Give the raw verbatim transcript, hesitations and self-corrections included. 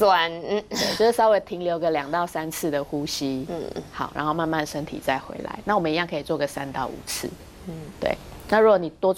酸，嗯， 对，就是稍微停留个两到三次的呼吸，嗯，好，然后慢慢身体再回来。那我们一样可以做个三到五次，嗯，对。那如果你多